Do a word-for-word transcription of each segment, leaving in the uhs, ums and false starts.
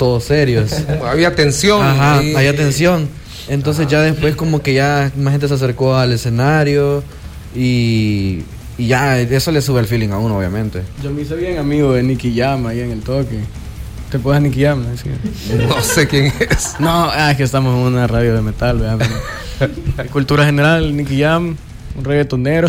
todos serios. Había tensión. Ajá, y... había tensión. Entonces Ajá. ya después como que ya más gente se acercó al escenario y, y ya eso le sube el feeling a uno, obviamente. Yo me hice bien amigo de Nicky Jam ahí en el toque. ¿Te puedes Nicky Jam? ¿Sí? No sé quién es. No, ah, es que estamos en una radio de metal, ¿verdad? Cultura general, Nicky Jam, un reggaetonero.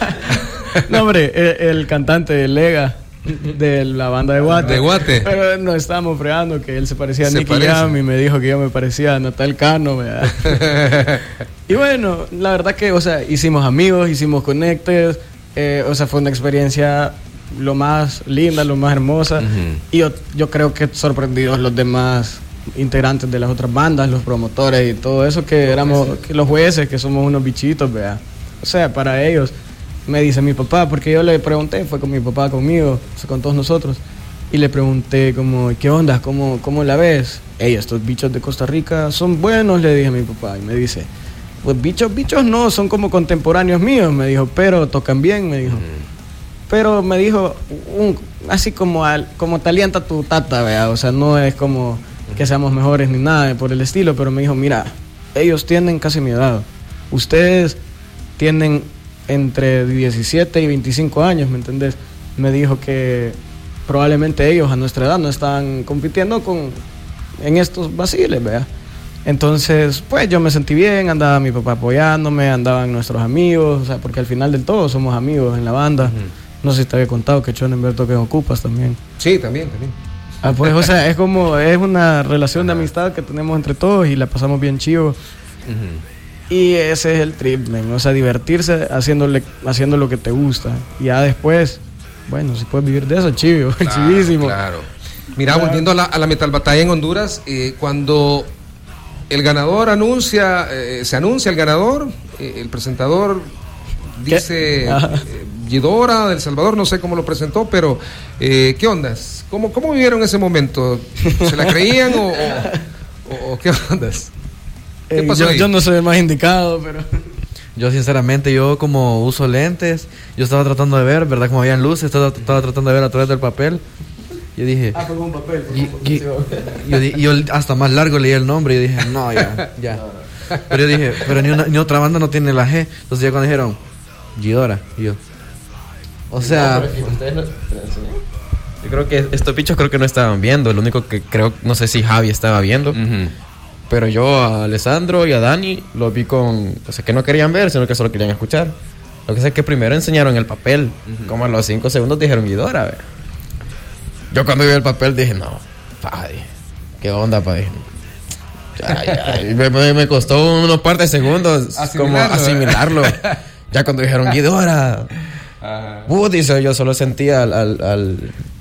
No, hombre, el, el cantante de Lega, de la banda de Guate. De Guate. Pero nos estábamos fregando que él se parecía a Se Nicky parece. Jam y me dijo que yo me parecía a Natal Cano, ¿verdad? Y bueno, la verdad que, o sea, hicimos amigos, hicimos conectes, eh, o sea, fue una experiencia lo más linda, lo más hermosa. Uh-huh. Y yo, yo creo que sorprendidos los demás integrantes de las otras bandas, los promotores y todo eso, que éramos que los jueces, que somos unos bichitos, ¿verdad? O sea, para ellos, me dice mi papá, porque yo le pregunté, fue con mi papá, conmigo, o sea, con todos nosotros, y le pregunté como, ¿qué onda? ¿Cómo, cómo la ves? Ey, estos bichos de Costa Rica son buenos, le dije a mi papá, y me dice, pues bichos, bichos no, son como contemporáneos míos, me dijo, pero tocan bien, me dijo. Uh-huh. Pero me dijo, un, así como, al, como te alienta tu tata, ¿verdad? O sea, no es como que seamos mejores ni nada por el estilo, pero me dijo, mira, ellos tienen casi mi edad, ustedes tienen entre diecisiete y veinticinco años, ¿me entendés? Me dijo que probablemente ellos a nuestra edad no están compitiendo con en estos vaciles, ¿verdad? Entonces, pues yo me sentí bien, andaba mi papá apoyándome, andaban nuestros amigos, o sea, porque al final del todo somos amigos en la banda. Uh-huh. No sé si te había contado que Schonenberg toca en Ocupas también. Sí, también, también. Ah, pues, o sea, es como, es una relación de amistad que tenemos entre todos y la pasamos bien chivo. Uh-huh. Y ese es el trip, man. O sea, divertirse haciéndole, haciendo lo que te gusta. Y ya después, bueno, si puedes vivir de eso, chivo, claro, chivísimo. Claro. Mira, claro. Volviendo a la, a la Metal Batalla en Honduras, eh, cuando el ganador anuncia, eh, se anuncia el ganador, eh, el presentador dice... Yidora del Salvador, no sé cómo lo presentó, pero eh, ¿qué ondas? ¿Cómo, ¿Cómo vivieron ese momento? ¿Se la creían o, o, o qué ondas? ¿Qué pasó eh, yo, yo no soy el más indicado, pero... Yo sinceramente, yo como uso lentes, yo estaba tratando de ver, ¿verdad? Como habían luces, estaba, estaba tratando de ver a través del papel. Yo dije... Ah, fue con un papel. Fue y, y, yo, yo, yo hasta más largo leí el nombre y yo dije, no, ya, ya. Pero yo dije, pero ni, una, ni otra banda no tiene la G. Entonces ya cuando dijeron, Yidora, y yo... O sea, no, ustedes no, yo creo que estos bichos creo que no estaban viendo. Lo único que creo, no sé si Javi estaba viendo, uh-huh. pero yo a Alessandro y a Dani lo vi con, o sea, que no querían ver, sino que solo querían escuchar. Lo que sé es que primero enseñaron el papel, uh-huh. como a los cinco segundos dijeron Yidora. ¿Ve? Yo cuando vi el papel dije, no, padre, qué onda, padre. Ya, ya. Me, me, me costó unos par de segundos como asimilarlo. ¿Eh? Ya cuando dijeron Yidora. Uh, dice, yo solo sentía al, al, al,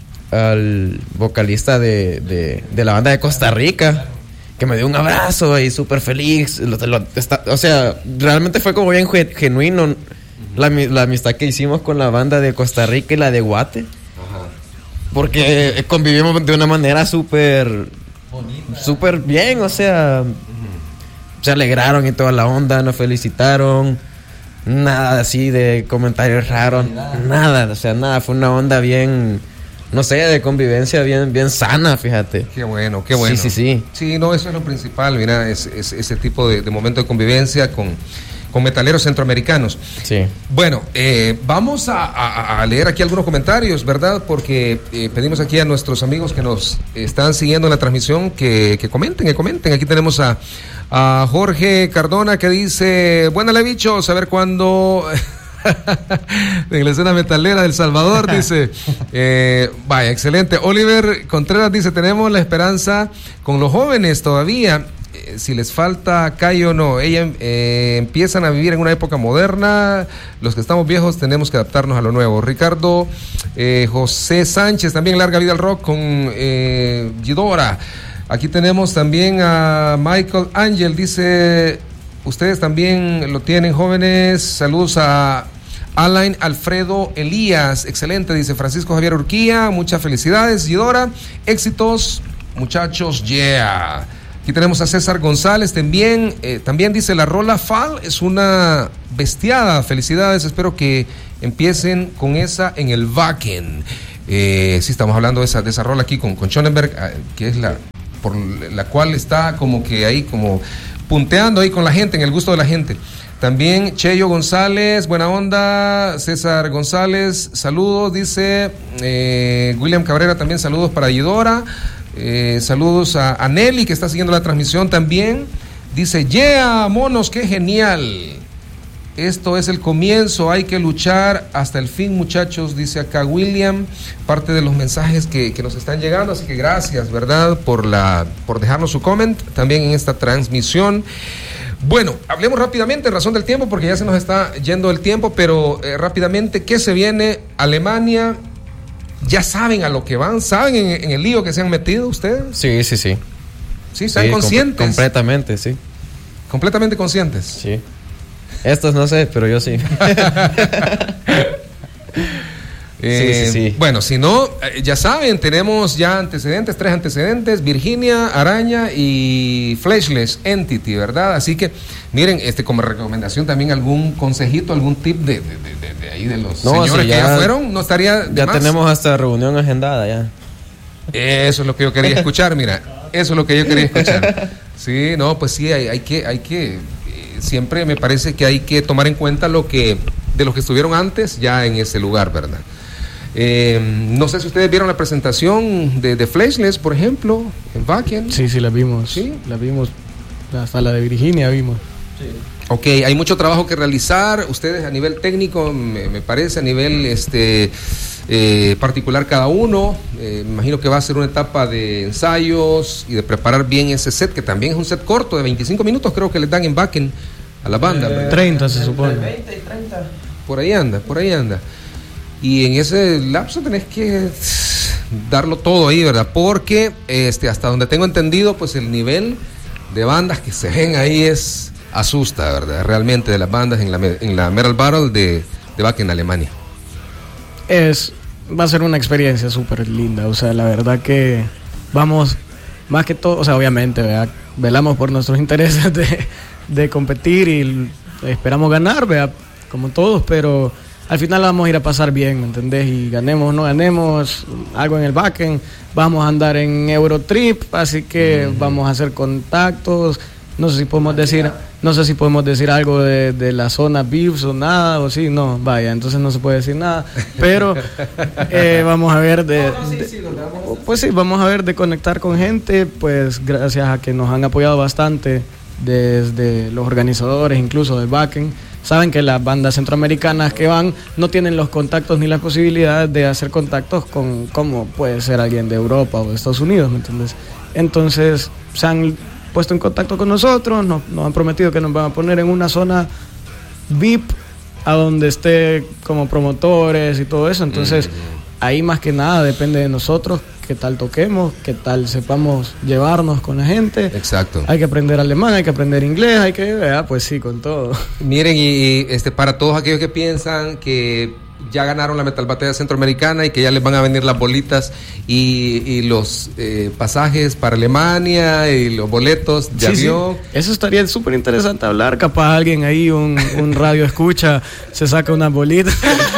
al vocalista de, de, de la banda de Costa Rica que me dio un abrazo y súper feliz. Lo, lo, está, o sea, realmente fue como bien genuino uh-huh. la, la amistad que hicimos con la banda de Costa Rica y la de Guate. Uh-huh. Porque convivimos de una manera súper súper bien, o sea, uh-huh. se alegraron y toda la onda, nos felicitaron. Nada así de comentarios raros, nada, o sea, nada, fue una onda bien, no sé, de convivencia bien bien sana, fíjate. Qué bueno, qué bueno. Sí, sí, sí. Sí, no, eso es lo principal, mira, es, es, ese tipo de, de momento de convivencia con, con metaleros centroamericanos. Sí. Bueno, eh, vamos a, a, a leer aquí algunos comentarios, ¿verdad? Porque eh, pedimos aquí a nuestros amigos que nos están siguiendo en la transmisión que, que comenten, que comenten. Aquí tenemos a... A Jorge Cardona que dice, buena bichos, a ver cuándo de la escena metalera del Salvador, dice, eh, vaya, excelente. Oliver Contreras dice, tenemos la esperanza con los jóvenes todavía, eh, si les falta calle o no, ellos eh, empiezan a vivir en una época moderna, los que estamos viejos tenemos que adaptarnos a lo nuevo. Ricardo eh, José Sánchez, también larga vida al rock con eh, Yidora. Aquí tenemos también a Michael Ángel, dice, ustedes también lo tienen jóvenes, saludos a Alain Alfredo Elías, excelente, dice Francisco Javier Urquía, muchas felicidades, Yidora, éxitos, muchachos, yeah. Aquí tenemos a César González también, eh, también dice la rola Fall es una bestiada, felicidades, espero que empiecen con esa en el Wacken. Eh, sí, estamos hablando de esa, de esa rola aquí con, con Schonenberg, eh, que es la... por la cual está como que ahí, como punteando ahí con la gente, en el gusto de la gente. También Cheyo González, buena onda. César González, saludos, dice eh, William Cabrera, también saludos para Yidora. Eh, saludos a, a Nelly, que está siguiendo la transmisión también. Dice, yeah, monos, qué genial. Esto es el comienzo, hay que luchar hasta el fin, muchachos, dice acá William, parte de los mensajes que, que nos están llegando, así que gracias, ¿verdad?, por, la, por dejarnos su comment también en esta transmisión. Bueno, hablemos rápidamente en razón del tiempo, porque ya se nos está yendo el tiempo, pero eh, rápidamente, ¿qué se viene? Alemania, ¿ya saben a lo que van? ¿Saben en, en el lío que se han metido ustedes? Sí, sí, sí. ¿Sí? ¿Están sí, conscientes? Com- completamente, sí. ¿Completamente conscientes? Sí. Estos no sé, pero yo sí. Eh, sí, sí, sí. Bueno, si no, eh, ya saben, tenemos ya antecedentes, tres antecedentes, Virginia, Araña y Fleshless Entity, ¿verdad? Así que, miren, este como recomendación también algún consejito, algún tip de, de, de, de, de ahí de los no, señores sí, ya, que ya fueron, no estaría de Ya más. tenemos hasta reunión agendada ya. Eso es lo que yo quería escuchar, mira, eso es lo que yo quería escuchar. Sí, no, pues sí, hay, hay que, hay que, eh, siempre me parece que hay que tomar en cuenta lo que, de los que estuvieron antes ya en ese lugar, ¿verdad? Eh, no sé si ustedes vieron la presentación de, de Fleshless, por ejemplo, en Wacken. Sí, sí, la vimos. Sí. La vimos. Hasta la de Virginia vimos. Sí. Ok, hay mucho trabajo que realizar. Ustedes a nivel técnico, me, me parece, a nivel este eh, particular cada uno. Eh, me imagino que va a ser una etapa de ensayos y de preparar bien ese set, que también es un set corto de veinticinco minutos, creo que les dan en Wacken a la banda. Eh, treinta se supone. veinte y treinta. Por ahí anda, por ahí anda. Y en ese lapso tenés que darlo todo ahí, ¿verdad? Porque este, hasta donde tengo entendido, pues el nivel de bandas que se ven ahí es asusta, ¿verdad? Realmente de las bandas en la, en la Metal Battle de, de Wacken, Alemania. Es, va a ser una experiencia súper linda. O sea, la verdad que vamos, más que todo, o sea, obviamente, ¿verdad?, velamos por nuestros intereses de, de competir y esperamos ganar, ¿verdad?, como todos, pero al final vamos a ir a pasar bien, ¿me entendés? Y ganemos o no ganemos algo en el Wacken, vamos a andar en Eurotrip, así que uh-huh. vamos a hacer contactos. No sé si podemos decir, no sé si podemos decir algo de, de la zona V I Ps o nada, o sí, no, vaya, entonces no se puede decir nada, pero eh, vamos a ver de, no, no, sí, de sí, lo damos. pues sí, vamos a ver de conectar con gente, pues gracias a que nos han apoyado bastante desde los organizadores, incluso del Wacken. Saben que las bandas centroamericanas que van no tienen los contactos ni las posibilidades de hacer contactos con, como puede ser alguien de Europa o de Estados Unidos, ¿me entiendes? Entonces se han puesto en contacto con nosotros, nos, nos han prometido que nos van a poner en una zona V I P a donde esté como promotores y todo eso. Entonces mm-hmm. ahí más que nada depende de nosotros qué tal toquemos, qué tal sepamos llevarnos con la gente. Exacto. Hay que aprender alemán, hay que aprender inglés, hay que, ¿verdad? Pues sí, con todo. Miren, y, y este para todos aquellos que piensan que ya ganaron la Metal Batalla Centroamericana y que ya les van a venir las bolitas y, y los eh, pasajes para Alemania y los boletos de sí, avión. Sí. Eso estaría súper interesante hablar. Capaz alguien ahí, un, un radio escucha, se saca unas bolitas.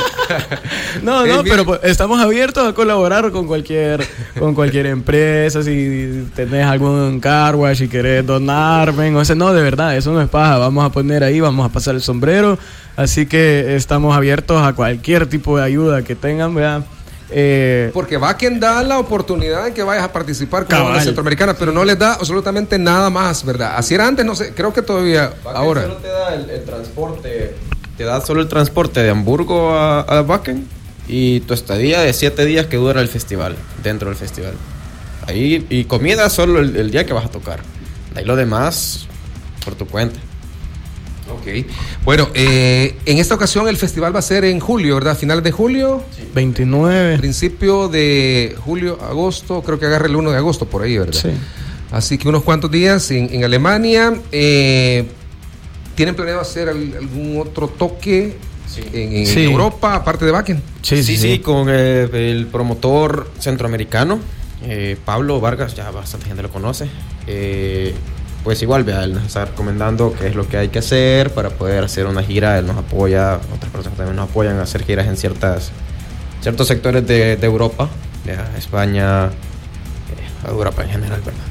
No, no, pero pues, estamos abiertos a colaborar con cualquier con cualquier empresa. Si tenés algún car wash y querés donarme, o sea, no, de verdad, eso no es paja. Vamos a poner ahí, vamos a pasar el sombrero. Así que estamos abiertos a cualquier tipo de ayuda que tengan, ¿verdad? Eh, Porque Wacken da la oportunidad de que vayas a participar con cabal. la centroamericana, pero no les da absolutamente nada más, ¿verdad? Así era antes, no sé, creo que todavía Wacken ahora. Solo te da el, el transporte, te da solo el transporte de Hamburgo a, a Wacken y tu estadía de siete días que dura el festival, dentro del festival. Ahí, y comida solo el, el día que vas a tocar. De ahí lo demás, por tu cuenta. Ok. Bueno, eh, en esta ocasión el festival va a ser en julio, ¿verdad? Finales de julio. Sí. veintinueve. Principio de julio, agosto, creo que agarra el uno de agosto por ahí, ¿verdad? Sí. Así que unos cuantos días en, en Alemania. Eh, ¿Tienen planeado hacer al, algún otro toque sí. en, en sí. Europa, aparte de Wacken? Sí, sí, sí, sí, con eh, el promotor centroamericano, eh, Pablo Vargas, ya bastante gente lo conoce. Eh, pues igual, vea, él nos está recomendando qué es lo que hay que hacer para poder hacer una gira. Él nos apoya, otras personas también nos apoyan a hacer giras en ciertas ciertos sectores de, de Europa, ya, España, eh, Europa en general, ¿verdad?